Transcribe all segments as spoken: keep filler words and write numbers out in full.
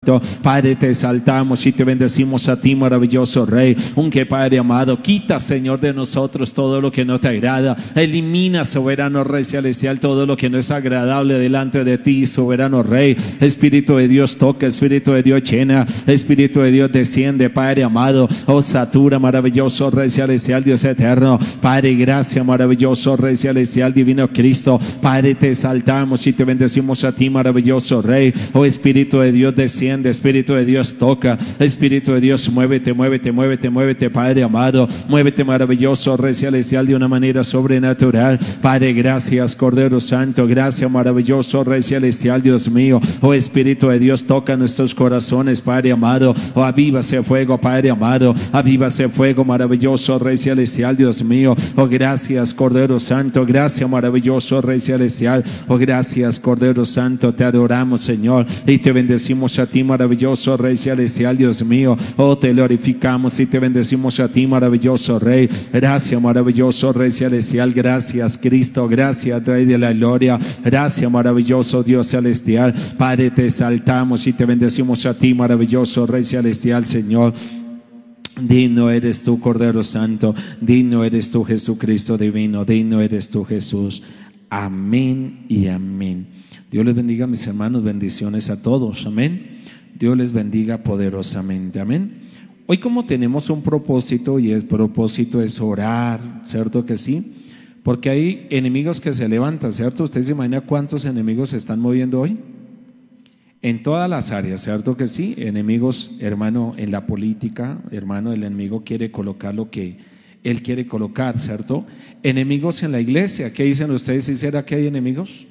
Santo. Padre, te exaltamos y te bendecimos a ti, maravilloso Rey. Aunque Padre amado, quita, Señor, de nosotros todo lo que no te agrada. Elimina, soberano Rey celestial, todo lo que no es agradable delante de ti, soberano Rey. Espíritu de Dios toca, Espíritu de Dios llena, Espíritu de Dios desciende, Padre amado. Oh, satura, maravilloso Rey celestial, Dios eterno. Padre, gracias, maravilloso Rey celestial, divino Cristo. Padre, te exaltamos y te bendecimos a ti, maravilloso Rey. Oh, Espíritu de Dios desciende, Espíritu de Dios toca, Espíritu de Dios muévete, muévete, muévete, muévete, Padre amado. Muévete, maravilloso Rey celestial, de una manera sobrenatural. Padre, gracias, Cordero Santo. Gracias, maravilloso Rey celestial, Dios mío. Oh, Espíritu de Dios toca nuestros corazones, Padre amado. Oh, aviva ese fuego, Padre amado. Aviva ese fuego, maravilloso Rey celestial, Dios mío. Oh, gracias, Cordero Santo. Gracias, maravilloso Rey celestial. Oh, gracias, Cordero Santo. Te adoramos, Señor, y te bendecimos a ti, maravilloso Rey celestial, Dios mío. Oh, te glorificamos y te bendecimos a ti, maravilloso Rey. Gracias, maravilloso Rey celestial. Gracias, Cristo. Gracias, Rey de la gloria. Gracias, maravilloso Dios celestial. Padre, te exaltamos y te bendecimos a ti, maravilloso Rey celestial, Señor. Digno eres tú, Cordero Santo. Digno eres tú, Jesucristo divino. Digno eres tú, Jesús. Amén y amén. Dios les bendiga, mis hermanos. Bendiciones a todos. Amén. Dios les bendiga poderosamente. Amén. Hoy, como tenemos un propósito, y el propósito es orar, ¿cierto que sí? Porque hay enemigos que se levantan, ¿cierto? ¿Usted se imagina cuántos enemigos se están moviendo hoy? En todas las áreas, ¿cierto que sí? Enemigos, hermano, en la política, hermano, el enemigo quiere colocar lo que él quiere colocar, ¿cierto? Enemigos en la iglesia, ¿qué dicen ustedes? ¿Sí será que hay enemigos?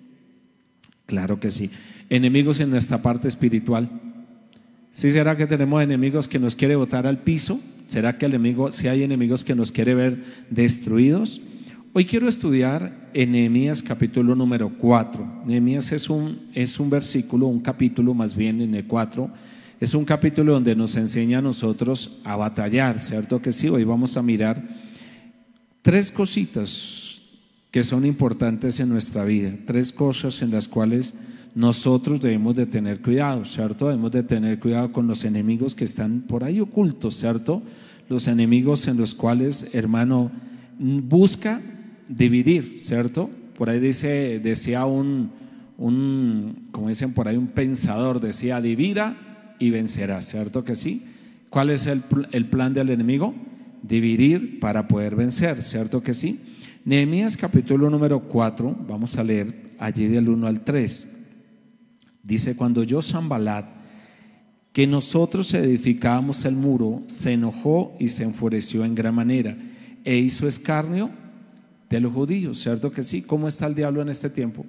Claro que sí. Enemigos en nuestra parte espiritual. ¿Sí será que tenemos enemigos que nos quiere botar al piso? ¿Será que el enemigo, si hay enemigos que nos quiere ver destruidos? Hoy quiero estudiar en Nehemías capítulo número cuatro. Nehemías es un, es un versículo, un capítulo más bien en el cuatro. Es un capítulo donde nos enseña a nosotros a batallar, ¿cierto que sí? Hoy vamos a mirar tres cositas que son importantes en nuestra vida. Tres cosas en las cuales nosotros debemos de tener cuidado, ¿cierto? Debemos de tener cuidado con los enemigos que están por ahí ocultos, ¿cierto? Los enemigos en los cuales, hermano, busca dividir, ¿cierto? Por ahí dice, decía un, un, como dicen por ahí, un pensador, decía, divida y vencerá, ¿cierto que sí? ¿Cuál es el, el plan del enemigo? Dividir para poder vencer, ¿cierto que sí? Nehemías capítulo número cuatro, vamos a leer allí del uno al tres. Dice, cuando oyó Sanbalat que nosotros edificábamos el muro, se enojó y se enfureció en gran manera e hizo escarnio de los judíos, ¿cierto que sí? ¿Cómo está el diablo en este tiempo?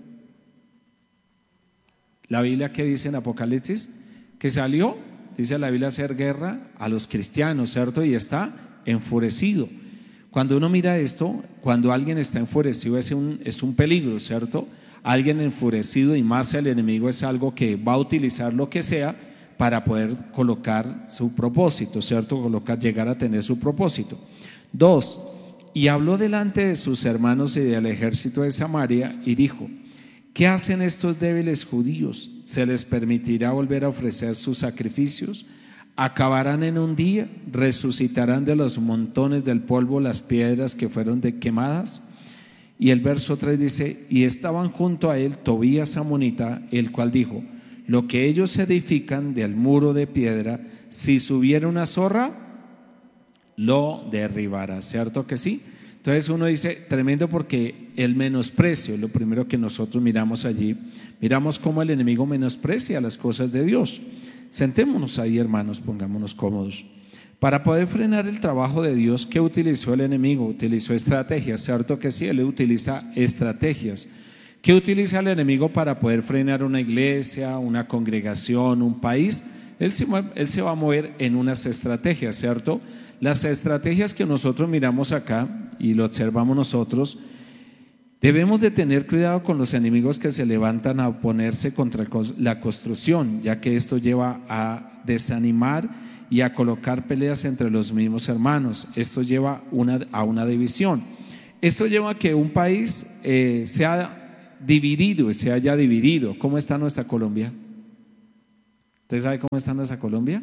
La Biblia, ¿qué dice en Apocalipsis? Que salió, dice la Biblia, a hacer guerra a los cristianos, ¿cierto? Y está enfurecido. Cuando uno mira esto, cuando alguien está enfurecido es un, es un peligro, ¿cierto? Alguien enfurecido, y más el enemigo, es algo que va a utilizar lo que sea para poder colocar su propósito, ¿cierto? Colocar, llegar a tener su propósito. Dos, y habló delante de sus hermanos y del ejército de Samaria y dijo, ¿qué hacen estos débiles judíos? ¿Se les permitirá volver a ofrecer sus sacrificios? ¿Acabarán en un día? ¿Resucitarán de los montones del polvo las piedras que fueron de quemadas? Y el verso tres dice, y estaban junto a él Tobías amonita, el cual dijo, lo que ellos edifican del muro de piedra, si subiera una zorra, lo derribará, ¿cierto que sí? Entonces uno dice, tremendo, porque el menosprecio, lo primero que nosotros miramos allí, miramos cómo el enemigo menosprecia las cosas de Dios. Sentémonos ahí, hermanos, pongámonos cómodos. Para poder frenar el trabajo de Dios, ¿qué utilizó el enemigo? Utilizó estrategias, ¿cierto que sí? Él utiliza estrategias. ¿Qué utiliza el enemigo para poder frenar una iglesia, una congregación, un país? Él se, él se va a mover en unas estrategias, ¿cierto? Las estrategias que nosotros miramos acá y lo observamos nosotros, debemos de tener cuidado con los enemigos que se levantan a oponerse contra la construcción, ya que esto lleva a desanimar y a colocar peleas entre los mismos hermanos. Esto lleva una, a una división. Esto lleva a que un país eh, sea dividido y se haya dividido. ¿Cómo está nuestra Colombia? ¿Usted sabe cómo está nuestra Colombia?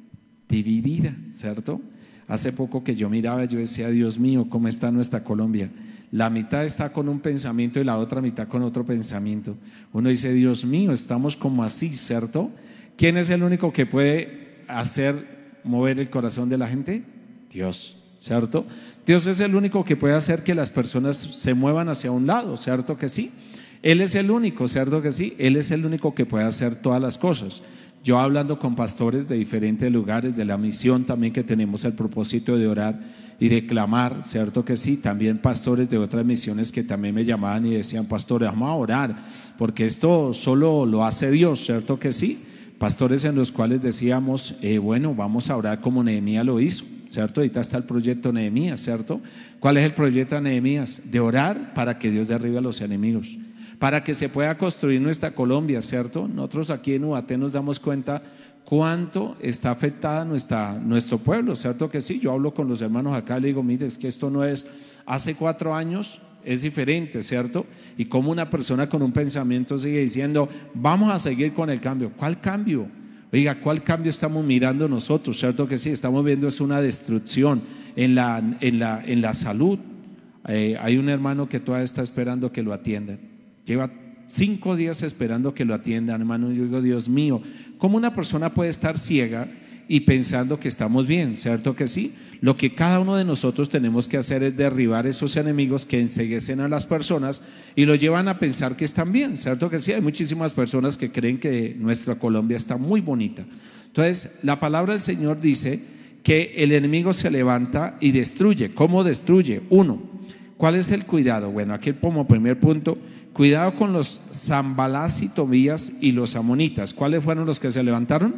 Dividida, ¿cierto? Hace poco que yo miraba, yo decía, Dios mío, ¿cómo está nuestra Colombia? La mitad está con un pensamiento y la otra mitad con otro pensamiento. Uno dice, Dios mío, estamos como así, ¿cierto? ¿Quién es el único que puede hacer mover el corazón de la gente? Dios, ¿cierto? Dios es el único que puede hacer que las personas se muevan hacia un lado, ¿cierto que sí? Él es el único, ¿cierto que sí? Él es el único que puede hacer todas las cosas. Yo hablando con pastores de diferentes lugares, de la misión también, que tenemos el propósito de orar y de clamar, ¿cierto que sí? También pastores de otras misiones que también me llamaban y decían, pastores, vamos a orar, porque esto solo lo hace Dios, ¿cierto que sí? Pastores en los cuales decíamos, eh, bueno, vamos a orar como Nehemías lo hizo, ¿cierto? Ahorita está el proyecto Nehemías, ¿cierto? ¿Cuál es el proyecto de Nehemías? De orar para que Dios derribe a los enemigos, para que se pueda construir nuestra Colombia, ¿cierto? Nosotros aquí en Ubaté nos damos cuenta cuánto está afectada nuestra, nuestro pueblo, ¿cierto que sí? Yo hablo con los hermanos acá, le digo, mire, es que esto no es, hace cuatro años es diferente, ¿cierto? Y como una persona con un pensamiento sigue diciendo, vamos a seguir con el cambio. ¿Cuál cambio? Oiga, ¿cuál cambio estamos mirando nosotros? ¿Cierto que sí? Estamos viendo es una destrucción en la, en la, en la salud. Eh, hay un hermano que todavía está esperando que lo atiendan. Lleva cinco días esperando que lo atiendan, hermano. Yo digo, Dios mío, ¿cómo una persona puede estar ciega y pensando que estamos bien? ¿Cierto que sí? Lo que cada uno de nosotros tenemos que hacer es derribar esos enemigos que enceguecen a las personas y los llevan a pensar que están bien, ¿cierto que sí? Hay muchísimas personas que creen que nuestra Colombia está muy bonita. Entonces, la palabra del Señor dice que el enemigo se levanta y destruye. ¿Cómo destruye? Uno, ¿cuál es el cuidado? Bueno, aquí como primer punto, cuidado con los Sanballat y Tobías y los amonitas. ¿Cuáles fueron los que se levantaron?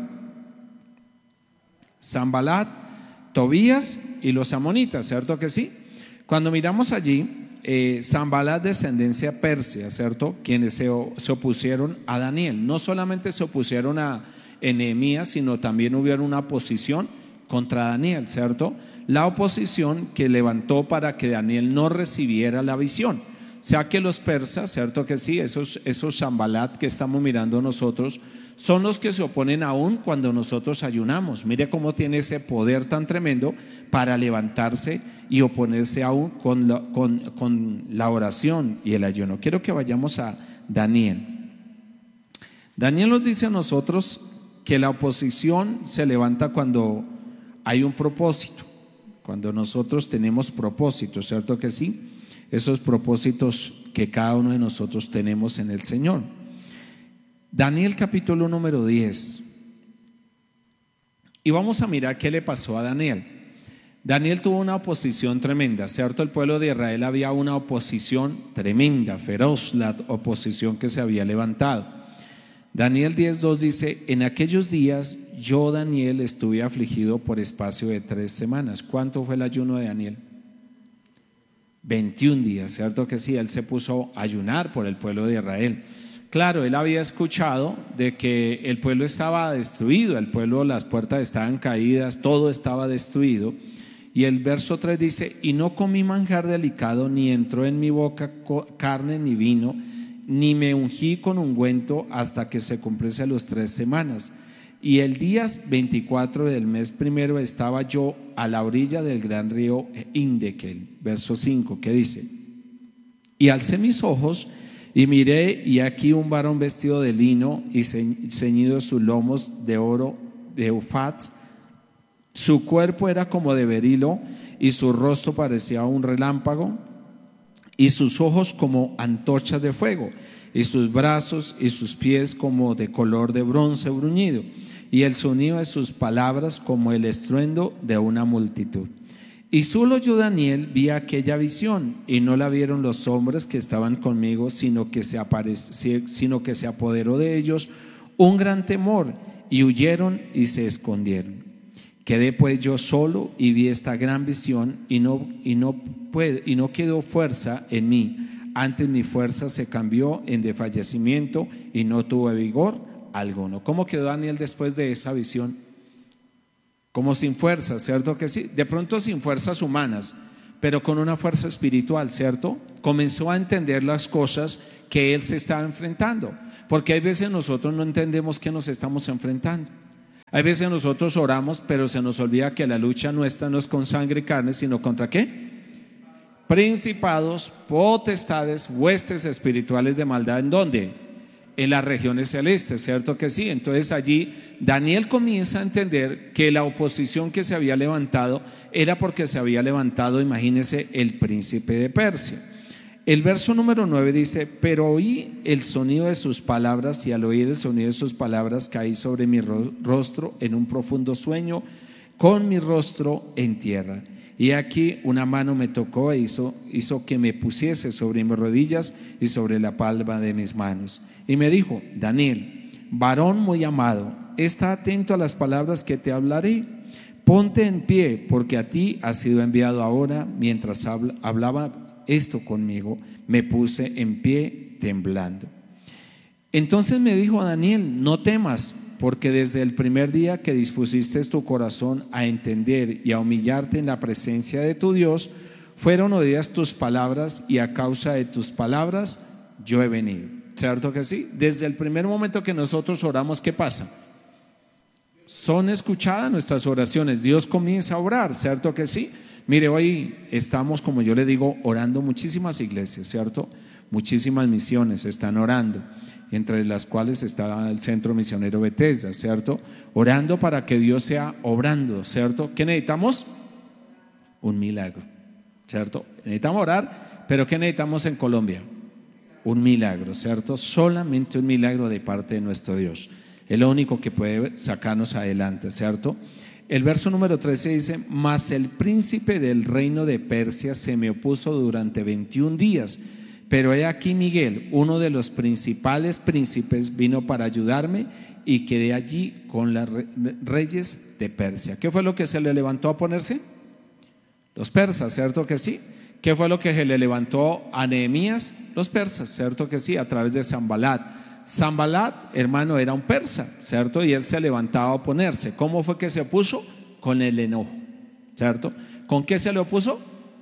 Sanballat, Tobías y los amonitas, ¿cierto que sí? Cuando miramos allí, eh, Sanballat, descendencia persia, ¿cierto? Quienes se, se opusieron a Daniel. No solamente se opusieron a Nehemías, sino también hubo una oposición contra Daniel, ¿cierto? La oposición que levantó para que Daniel no recibiera la visión. O sea que los persas, ¿cierto que sí? Esos, esos Sanballat que estamos mirando nosotros son los que se oponen aún cuando nosotros ayunamos. Mire cómo tiene ese poder tan tremendo para levantarse y oponerse aún con la, con, con la oración y el ayuno. Quiero que vayamos a Daniel. Daniel nos dice a nosotros que la oposición se levanta cuando hay un propósito, cuando nosotros tenemos propósitos, ¿cierto que sí? Esos propósitos que cada uno de nosotros tenemos en el Señor. Daniel capítulo número diez. Y vamos a mirar qué le pasó a Daniel. Daniel tuvo una oposición tremenda, ¿cierto? El pueblo de Israel había una oposición tremenda, feroz, la oposición que se había levantado. Daniel diez dos dice, en aquellos días yo, Daniel, estuve afligido por espacio de tres semanas. ¿Cuánto fue el ayuno de Daniel? veintiún días, ¿cierto que sí? Él se puso a ayunar por el pueblo de Israel. Claro, él había escuchado de que el pueblo estaba destruido, el pueblo, las puertas estaban caídas, todo estaba destruido. Y el verso tres dice, y no comí manjar delicado, ni entró en mi boca carne ni vino, ni me ungí con ungüento hasta que se cumpliese los tres semanas. Y el día veinticuatro del mes primero estaba yo a la orilla del gran río Indekel. Verso cinco, que dice, y alcé mis ojos y miré, y aquí un varón vestido de lino y ceñido sus lomos de oro de Ufaz. Su cuerpo era como de berilo y su rostro parecía un relámpago y sus ojos como antorchas de fuego y sus brazos y sus pies como de color de bronce bruñido y el sonido de sus palabras como el estruendo de una multitud. Y solo yo, Daniel, vi aquella visión, y no la vieron los hombres que estaban conmigo, sino que se apareció, sino que se apoderó de ellos un gran temor, y huyeron y se escondieron. Quedé pues yo solo y vi esta gran visión, y no, y no, puede, y no quedó fuerza en mí. Antes mi fuerza se cambió en desfallecimiento y no tuve vigor alguno. ¿Cómo quedó Daniel después de esa visión? Como sin fuerza, ¿cierto que sí? De pronto sin fuerzas humanas, pero con una fuerza espiritual, ¿cierto? Comenzó a entender las cosas que él se estaba enfrentando, Porque hay veces nosotros no entendemos qué nos estamos enfrentando. Hay veces nosotros oramos, pero se nos olvida que la lucha nuestra no es con sangre y carne, sino contra ¿qué? Principados, potestades, huestes espirituales de maldad. ¿En dónde? En las regiones celestes, ¿cierto que sí? Entonces allí Daniel comienza a entender que la oposición que se había levantado era porque se había levantado, imagínense, el príncipe de Persia. El verso número nueve dice: pero oí el sonido de sus palabras, y al oír el sonido de sus palabras caí sobre mi rostro en un profundo sueño, con mi rostro en tierra. Y aquí una mano me tocó e hizo, hizo que me pusiese sobre mis rodillas y sobre la palma de mis manos. Y me dijo: Daniel, varón muy amado, está atento a las palabras que te hablaré. Ponte en pie, porque a ti ha sido enviado ahora. Mientras habla, hablaba esto conmigo, me puse en pie temblando. Entonces me dijo Daniel: no temas, porque desde el primer día que dispusiste tu corazón a entender y a humillarte en la presencia de tu Dios, fueron oídas tus palabras, y a causa de tus palabras yo he venido. ¿Cierto que sí? Desde el primer momento que nosotros oramos, ¿qué pasa? Son escuchadas nuestras oraciones, Dios comienza a orar, ¿cierto que sí? Mire, hoy estamos, como yo le digo, orando muchísimas iglesias, ¿cierto? Muchísimas misiones están orando, entre las cuales está el Centro Misionero Bethesda, ¿cierto? Orando para que Dios sea obrando, ¿cierto? ¿Qué necesitamos? Un milagro, ¿cierto? Necesitamos orar, pero ¿qué necesitamos en Colombia? Un milagro, ¿cierto? Solamente un milagro de parte de nuestro Dios. Es lo único que puede sacarnos adelante, ¿cierto? El verso número trece dice: mas el príncipe del reino de Persia se me opuso durante veintiún días, pero he aquí Miguel, uno de los principales príncipes, vino para ayudarme, y quedé allí con los reyes de Persia. ¿Qué fue lo que se le levantó a oponerse? Los persas, ¿cierto que sí? ¿Qué fue lo que se le levantó a Nehemías? Los persas, ¿cierto que sí? A través de Sanbalat. Sanbalat, hermano, era un persa, ¿cierto? Y él se levantaba a oponerse. ¿Cómo fue que se opuso? Con el enojo, ¿cierto? ¿Con qué se le opuso?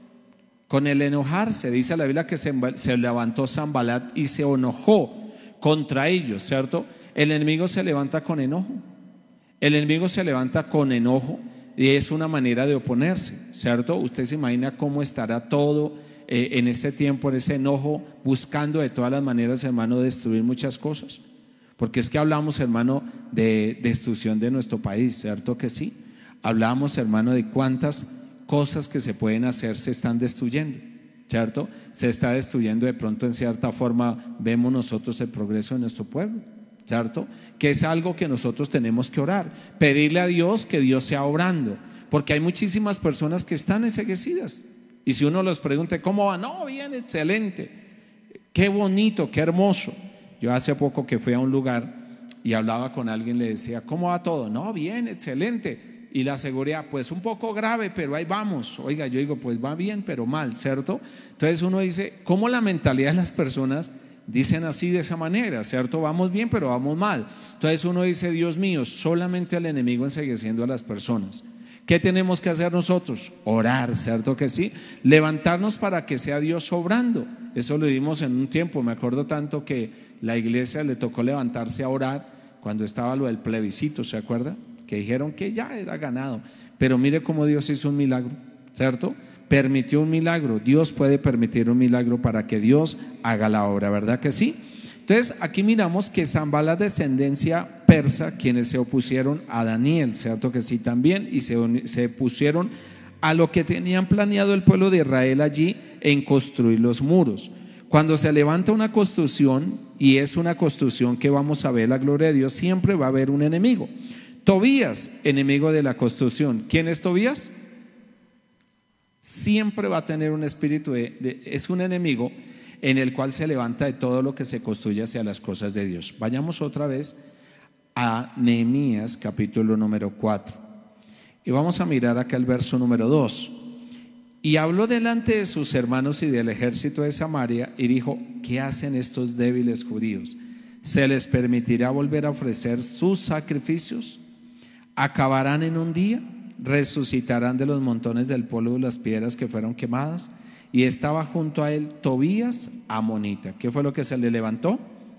Con el enojarse. Dice la Biblia que se, se levantó Sanbalat y se enojó contra ellos, ¿cierto? El enemigo se levanta con enojo. El enemigo se levanta con enojo y es una manera de oponerse, ¿cierto? Usted se imagina cómo estará todo eh, en este tiempo, en ese enojo, buscando de todas las maneras, hermano, destruir muchas cosas. Porque es que hablamos, hermano, de destrucción de nuestro país, ¿cierto que sí? Hablamos, hermano, de cuántas cosas que se pueden hacer se están destruyendo, ¿cierto? Se está destruyendo de pronto, en cierta forma, vemos nosotros el progreso de nuestro pueblo, ¿cierto? Que es algo que nosotros tenemos que orar, pedirle a Dios que Dios sea obrando, porque hay muchísimas personas que están enceguecidas. Y si uno les pregunta ¿cómo va? No, bien, excelente, qué bonito, qué hermoso. Yo hace poco que fui a un lugar y hablaba con alguien, le decía ¿cómo va todo? No, bien, excelente. Y la seguridad, pues un poco grave, pero ahí vamos. Oiga, yo digo, pues va bien, pero mal, ¿cierto? Entonces uno dice, ¿cómo la mentalidad de las personas dicen así, de esa manera, ¿cierto? Vamos bien, pero vamos mal. Entonces uno dice, Dios mío, solamente el enemigo encegueciendo a las personas. ¿Qué tenemos que hacer nosotros? Orar, ¿cierto que sí? Levantarnos para que sea Dios obrando. Eso lo vimos en un tiempo. Me acuerdo tanto que la iglesia le tocó levantarse a orar cuando estaba lo del plebiscito, ¿se acuerda? Que dijeron que ya era ganado. Pero mire cómo Dios hizo un milagro, ¿cierto? Permitió un milagro. Dios puede permitir un milagro para que Dios haga la obra, ¿verdad que sí? Entonces aquí miramos que Sanbalat, descendencia persa, quienes se opusieron a Daniel, ¿cierto que sí también? Y se, se pusieron a lo que tenían planeado el pueblo de Israel allí, en construir los muros. Cuando se levanta una construcción, y es una construcción que vamos a ver la gloria de Dios, siempre va a haber un enemigo. Tobías, enemigo de la construcción. ¿Quién es Tobías? Siempre va a tener un espíritu de, de, es un enemigo en el cual se levanta de todo lo que se construye hacia las cosas de Dios. Vayamos otra vez a Nehemías capítulo número cuatro y vamos a mirar acá el verso número dos. Y habló delante de sus hermanos y del ejército de Samaria y dijo: ¿qué hacen estos débiles judíos? ¿Se les permitirá volver a ofrecer sus sacrificios? ¿Acabarán en un día? ¿Resucitarán de los montones del polvo de las piedras que fueron quemadas? Y estaba junto a él Tobías amonita. ¿Qué fue lo que se le levantó?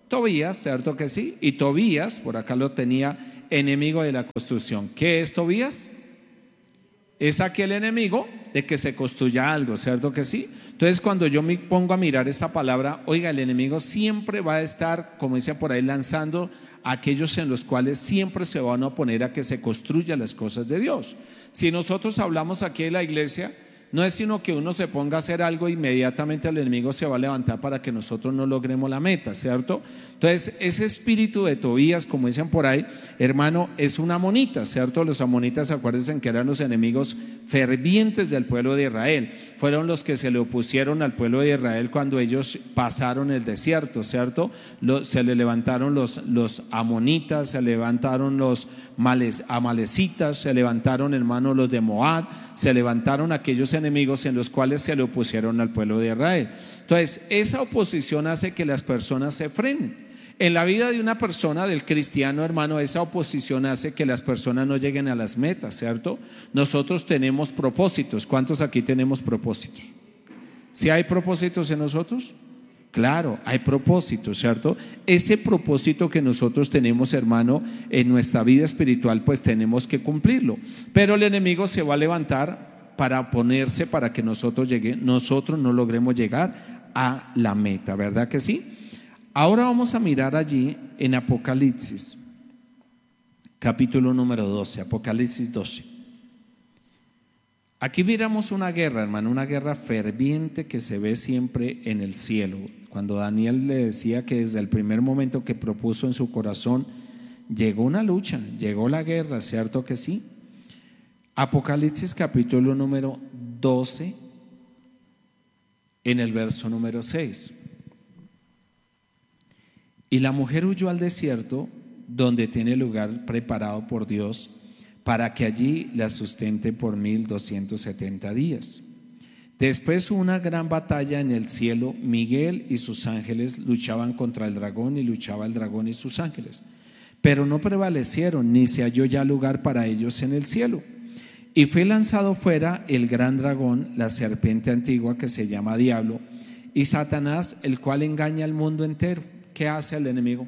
Tobías, ¿cierto que sí? Y Tobías, por acá lo tenía, enemigo de la construcción. ¿Qué es Tobías? Es aquel enemigo de que se construya algo, ¿cierto que sí? Entonces cuando yo me pongo a mirar esta palabra, oiga, el enemigo siempre va a estar, como dice por ahí, lanzando a aquellos en los cuales siempre se van a oponer a que se construyan las cosas de Dios. Si nosotros hablamos aquí de la iglesia, no es sino que uno se ponga a hacer algo, inmediatamente el enemigo se va a levantar para que nosotros no logremos la meta, ¿cierto? Entonces ese espíritu de Tobías, como dicen por ahí, hermano, es una amonita, ¿cierto? Los amonitas, acuérdense que eran los enemigos fervientes del pueblo de Israel, fueron los que se le opusieron al pueblo de Israel cuando ellos pasaron el desierto, ¿cierto? Lo, se le levantaron los, los amonitas, se levantaron los males, amalecitas, se levantaron, hermano, los de Moab, se levantaron aquellos enemigos en los cuales se le opusieron al pueblo de Israel. Entonces esa oposición hace que las personas se frenen. En la vida de una persona, del cristiano, hermano, esa oposición hace que las personas no lleguen a las metas, ¿cierto? Nosotros tenemos propósitos. ¿Cuántos aquí tenemos propósitos? ¿Sí hay propósitos en nosotros? Claro, hay propósitos, ¿cierto? Ese propósito que nosotros tenemos, hermano, en nuestra vida espiritual, pues tenemos que cumplirlo. Pero el enemigo se va a levantar para oponerse, para que nosotros lleguemos, nosotros no logremos llegar a la meta, ¿verdad que sí? Ahora vamos a mirar allí en Apocalipsis, capítulo número doce, Apocalipsis doce. Aquí miramos una guerra, hermano, una guerra ferviente que se ve siempre en el cielo. Cuando Daniel le decía que desde el primer momento que propuso en su corazón, llegó una lucha, llegó la guerra, ¿cierto que sí? Apocalipsis capítulo número doce, en el verso número seis. Y la mujer huyó al desierto, donde tiene lugar preparado por Dios, para que allí la sustente por mil doscientos setenta días. Después hubo una gran batalla en el cielo. Miguel y sus ángeles luchaban contra el dragón, y luchaba el dragón y sus ángeles, pero no prevalecieron, ni se halló ya lugar para ellos en el cielo. Y fue lanzado fuera el gran dragón, la serpiente antigua, que se llama Diablo y Satanás, el cual engaña al mundo entero. ¿Qué hace el enemigo?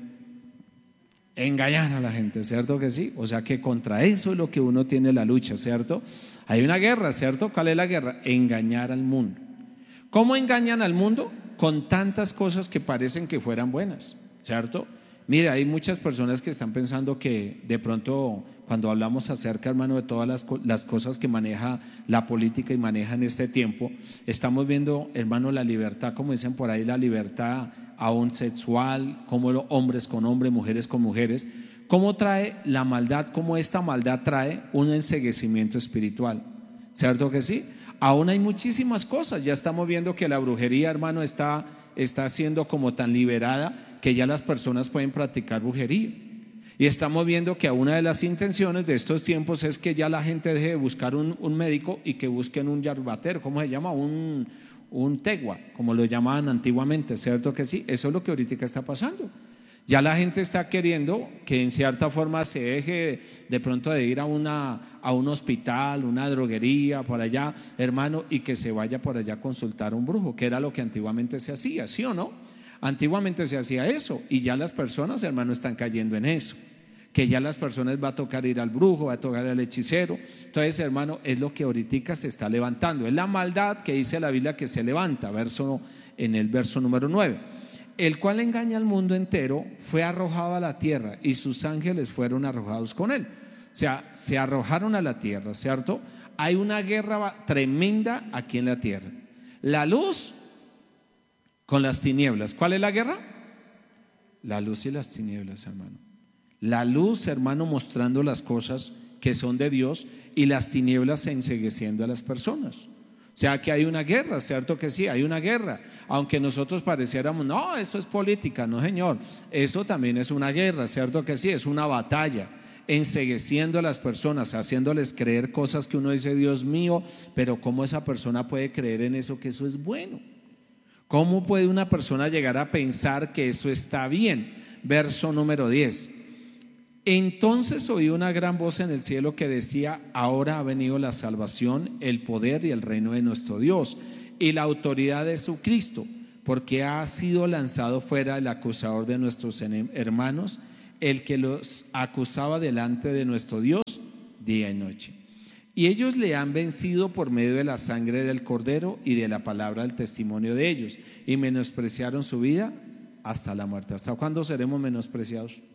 Engañar a la gente, ¿cierto que sí? O sea que contra eso es lo que uno tiene la lucha, ¿cierto? Hay una guerra, ¿cierto? ¿Cuál es la guerra? Engañar al mundo. ¿Cómo engañan al mundo? Con tantas cosas que parecen que fueran buenas, ¿cierto? Mira, hay muchas personas que están pensando que de pronto, cuando hablamos acerca, hermano, de todas las, las cosas que maneja la política y maneja en este tiempo, estamos viendo, hermano, la libertad, como dicen por ahí, la libertad aún sexual, como hombres con hombres, mujeres con mujeres, cómo trae la maldad, cómo esta maldad trae un enceguecimiento espiritual, ¿cierto que sí? Aún hay muchísimas cosas, ya estamos viendo que la brujería, hermano, está, está siendo como tan liberada que ya las personas pueden practicar brujería. Y estamos viendo que una de las intenciones de estos tiempos es que ya la gente deje de buscar un, un médico y que busquen un yarbatero, ¿cómo se llama? Un, un tegua, como lo llamaban antiguamente, ¿cierto que sí? Eso es lo que ahorita está pasando. Ya la gente está queriendo que en cierta forma se deje de pronto de ir a, una, a un hospital, una droguería, por allá, hermano, y que se vaya por allá a consultar a un brujo, que era lo que antiguamente se hacía, ¿sí o no? Antiguamente se hacía eso, y ya las personas, hermano, están cayendo en eso, que ya las personas va a tocar ir al brujo, va a tocar al hechicero. Entonces, hermano, es lo que ahorita se está levantando, es la maldad que dice la Biblia que se levanta, verso, en el verso número nueve. El cual engaña al mundo entero, fue arrojado a la tierra, y sus ángeles fueron arrojados con él. O sea, se arrojaron a la tierra, ¿cierto? Hay una guerra tremenda aquí en la tierra. La luz con las tinieblas. ¿Cuál es la guerra? La luz y las tinieblas, hermano. La luz, hermano, mostrando las cosas que son de Dios, y las tinieblas encegueciendo a las personas. O sea que hay una guerra, ¿cierto que sí? Hay una guerra. Aunque nosotros pareciéramos, no, esto es política, no, señor. Eso también es una guerra, ¿cierto que sí? Es una batalla, encegueciendo a las personas, haciéndoles creer cosas que uno dice, Dios mío, pero ¿cómo esa persona puede creer en eso, que eso es bueno? ¿Cómo puede una persona llegar a pensar que eso está bien? Verso número diez. Entonces oí una gran voz en el cielo que decía: ahora ha venido la salvación, el poder y el reino de nuestro Dios y la autoridad de su Cristo, porque ha sido lanzado fuera el acusador de nuestros hermanos, el que los acusaba delante de nuestro Dios día y noche. Y ellos le han vencido por medio de la sangre del Cordero y de la palabra del testimonio de ellos, y menospreciaron su vida hasta la muerte. ¿Hasta cuándo seremos menospreciados?